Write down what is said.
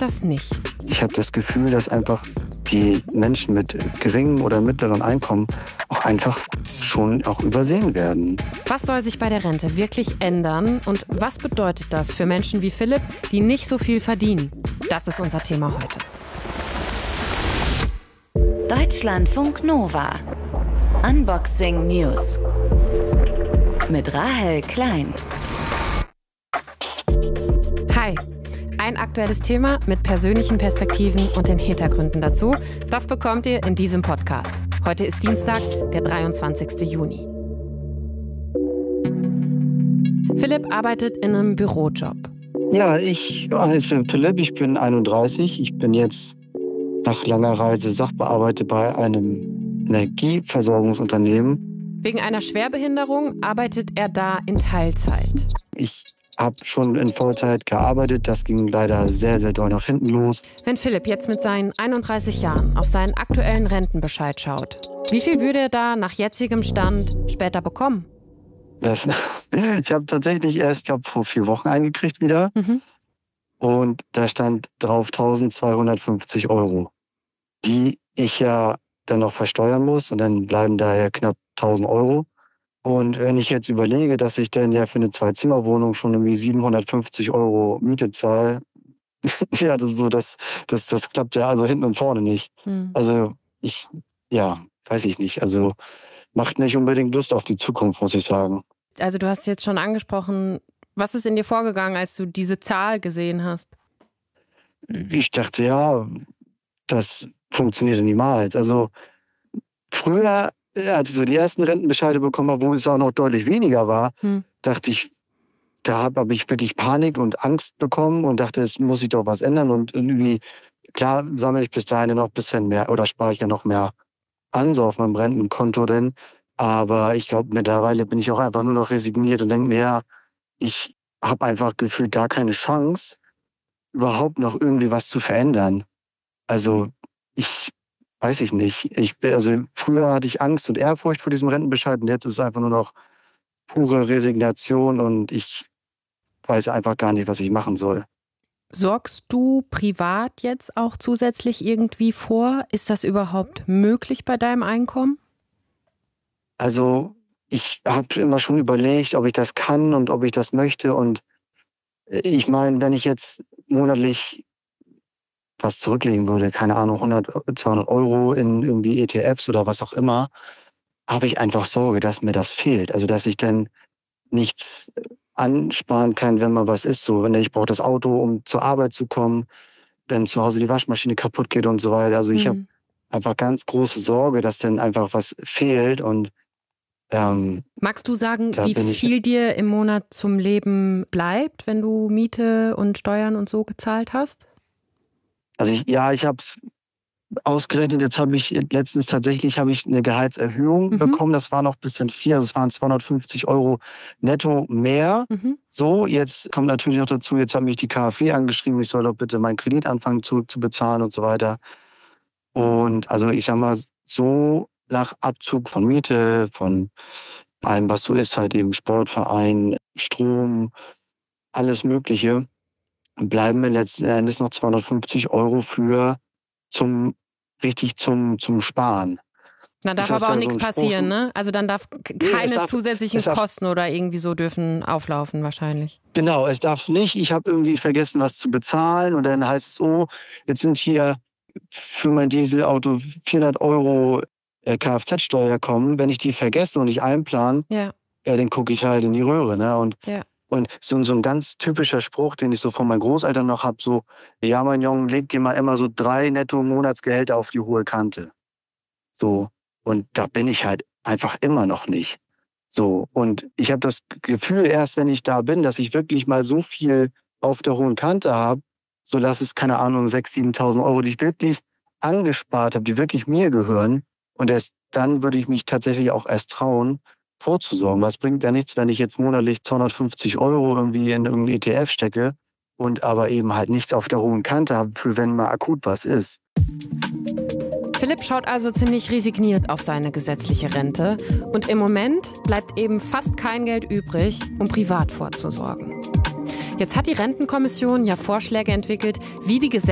das nicht. Ich habe das Gefühl, dass einfach die Menschen mit geringem oder mittleren Einkommen auch einfach schon auch übersehen werden. Was soll sich bei der Rente wirklich ändern und was bedeutet das für Menschen wie Philipp, die nicht so viel verdienen? Das ist unser Thema heute. Deutschlandfunk Nova. Unboxing News. Mit Rahel Klein. Hi. Ein aktuelles Thema mit persönlichen Perspektiven und den Hintergründen dazu, das bekommt ihr in diesem Podcast. Heute ist Dienstag, der 23. Juni. Philipp arbeitet in einem Bürojob. Ja, ich heiße Philipp, ich bin 31. Ich bin jetzt nach langer Reise Sachbearbeiter bei einem Energieversorgungsunternehmen. Wegen einer Schwerbehinderung arbeitet er da in Teilzeit. Ich habe schon in Vollzeit gearbeitet, das ging leider sehr, sehr doll nach hinten los. Wenn Philipp jetzt mit seinen 31 Jahren auf seinen aktuellen Rentenbescheid schaut, wie viel würde er da nach jetzigem Stand später bekommen? Ich habe tatsächlich erst, vor 4 Wochen eingekriegt wieder. Und da stand drauf 1.250 €, die ich ja dann noch versteuern muss. Und dann bleiben da ja knapp 1.000 €. Und wenn ich jetzt überlege, dass ich dann ja für eine 2-Zimmer-Wohnung schon irgendwie 750 € Miete zahle, ja, das klappt ja also hinten und vorne nicht. Also weiß ich nicht. Also macht nicht unbedingt Lust auf die Zukunft, muss ich sagen. Also du hast jetzt schon angesprochen, was ist in dir vorgegangen, als du diese Zahl gesehen hast? Ich dachte, ja, das funktioniert niemals. Also früher, als ich so die ersten Rentenbescheide bekommen habe, wo es auch noch deutlich weniger war, dachte ich, da habe ich wirklich Panik und Angst bekommen und dachte, es muss sich doch was ändern. Und irgendwie, klar, sammle ich bis dahin noch ein bisschen mehr oder spare ich ja noch mehr an, so auf meinem Rentenkonto denn. Aber ich glaube, mittlerweile bin ich auch einfach nur noch resigniert und denke mir, ja, ich habe einfach gefühlt gar keine Chance, überhaupt noch irgendwie was zu verändern. Also weiß ich nicht. Früher hatte ich Angst und Ehrfurcht vor diesem Rentenbescheid und jetzt ist es einfach nur noch pure Resignation und ich weiß einfach gar nicht, was ich machen soll. Sorgst du privat jetzt auch zusätzlich irgendwie vor? Ist das überhaupt möglich bei deinem Einkommen? Also ich habe immer schon überlegt, ob ich das kann und ob ich das möchte. Und ich meine, wenn ich jetzt monatlich was zurücklegen würde, keine Ahnung, 100, 200 € in irgendwie ETFs oder was auch immer, habe ich einfach Sorge, dass mir das fehlt. Also dass ich dann nichts ansparen kann, wenn mal was ist. So, wenn ich brauche das Auto, um zur Arbeit zu kommen, wenn zu Hause die Waschmaschine kaputt geht und so weiter. Also ich habe einfach ganz große Sorge, dass dann einfach was fehlt. Und magst du sagen, wie viel dir im Monat zum Leben bleibt, wenn du Miete und Steuern und so gezahlt hast? Also ich habe es ausgerechnet. Jetzt habe ich letztens tatsächlich eine Gehaltserhöhung bekommen. Das war noch ein bisschen viel. Das waren 250 € netto mehr. So, jetzt kommt natürlich noch dazu, jetzt hat mich die KfW angeschrieben, ich soll doch bitte meinen Kredit anfangen zurückzubezahlen und so weiter. Und also ich sag mal, so nach Abzug von Miete, von allem, was so ist, halt eben Sportverein, Strom, alles Mögliche, bleiben mir letzten Endes noch 250 € zum Sparen. Da darf aber auch nichts passieren, ne? Also dann darf keine zusätzlichen Kosten oder irgendwie so dürfen auflaufen wahrscheinlich. Genau, es darf nicht. Ich habe irgendwie vergessen, was zu bezahlen und dann heißt es so, jetzt sind hier für mein Dieselauto 400 € Kfz-Steuer kommen. Wenn ich die vergesse und nicht einplan, dann gucke ich halt in die Röhre, ne? Und so ein ganz typischer Spruch, den ich so von meinen Großeltern noch habe, so, ja, mein Junge, leg dir mal immer so 3 Netto-Monatsgehälter auf die hohe Kante. So, und da bin ich halt einfach immer noch nicht. So, und ich habe das Gefühl, erst wenn ich da bin, dass ich wirklich mal so viel auf der hohen Kante habe, so dass es, keine Ahnung, 6.000, 7.000 €, die ich wirklich angespart habe, die wirklich mir gehören. Und erst dann würde ich mich tatsächlich auch erst trauen, vorzusorgen. Was bringt ja nichts, wenn ich jetzt monatlich 250 € irgendwie in irgendein ETF stecke und aber eben halt nichts auf der hohen Kante habe, für wenn mal akut was ist. Philipp schaut also ziemlich resigniert auf seine gesetzliche Rente und im Moment bleibt eben fast kein Geld übrig, um privat vorzusorgen. Jetzt hat die Rentenkommission ja Vorschläge entwickelt, wie die